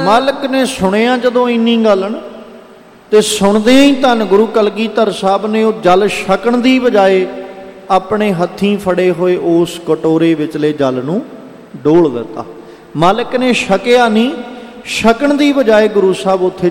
ਮਾਲਕ ਨੇ ਸੁਣਿਆ ਜਦੋਂ ਇੰਨੀ ਗੱਲ ਨਾ, ਤੇ ਸੁਣਦਿਆਂ ਹੀ ਧੰਨ ਗੁਰੂ ਕਲਗੀਧਰ ਸਾਹਿਬ ਨੇ ਉਹ ਜਲ ਛਕਣ ਦੀ ਬਜਾਏ ਆਪਣੇ ਹੱਥੀਂ ਫੜੇ ਹੋਏ ਉਸ ਕਟੋਰੇ ਵਿਚਲੇ ਜਲ ਨੂੰ ਡੋਲ ਦਿੱਤਾ। ਮਾਲਕ ਨੇ ਛਕਿਆ ਨਹੀਂ, ਛਕਣ ਦੀ ਬਜਾਏ ਗੁਰੂ ਸਾਹਿਬ ਉੱਥੇ